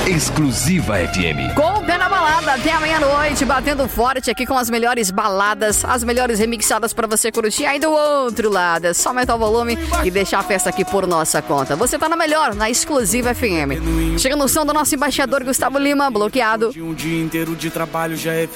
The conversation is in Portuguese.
Exclusiva FM. Com o pé na balada até a meia-noite, batendo forte aqui com as melhores baladas, as melhores remixadas pra você curtir aí do outro lado. É só aumentar o volume e deixar a festa aqui por nossa conta. Você tá na melhor, na Exclusiva FM. Chega no som do nosso embaixador Gustavo Lima, bloqueado. Um dia inteiro de trabalho já é